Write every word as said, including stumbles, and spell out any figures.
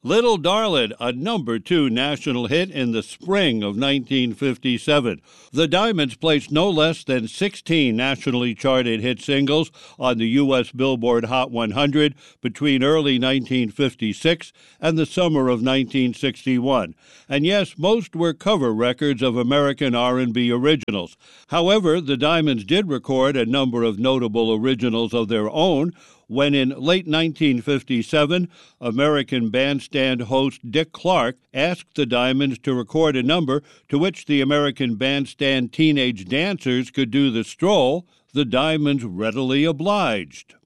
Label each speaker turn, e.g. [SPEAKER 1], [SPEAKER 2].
[SPEAKER 1] Little Darlin', a number two national hit in the spring of nineteen fifty-seven. The Diamonds placed no less than sixteen nationally charted hit singles on the U S Billboard Hot one hundred between early nineteen fifty-six and the summer of nineteen sixty-one. And yes, most were cover records of American R and B originals. However, the Diamonds did record a number of notable originals of their own, when in late nineteen fifty-seven, American Bandstand host Dick Clark asked the Diamonds to record a number to which the American Bandstand teenage dancers could do the stroll. The Diamonds readily obliged.